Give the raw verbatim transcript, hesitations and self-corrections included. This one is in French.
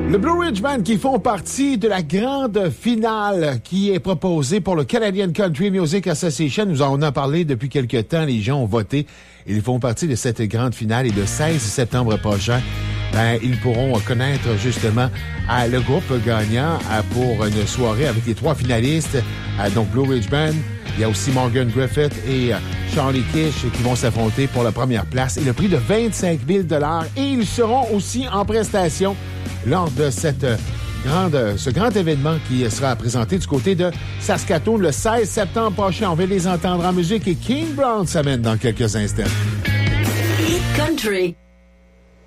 Le Blue Ridge Band qui font partie de la grande finale qui est proposée pour le Canadian Country Music Association. Nous en avons parlé depuis quelque temps. Les gens ont voté. Ils font partie de cette grande finale et le seize septembre prochain, ben, ils pourront connaître justement à le groupe gagnant à, pour une soirée avec les trois finalistes. À, donc Blue Ridge Band, il y a aussi Morgan Griffith et euh, Charlie Kish qui vont s'affronter pour la première place et le prix de vingt-cinq mille dollars. Et ils seront aussi en prestation lors de cette euh, grande, ce grand événement qui sera présenté du côté de Saskatoon le seize septembre prochain. On va les entendre en musique et King Brown s'amène dans quelques instants. Hit Country.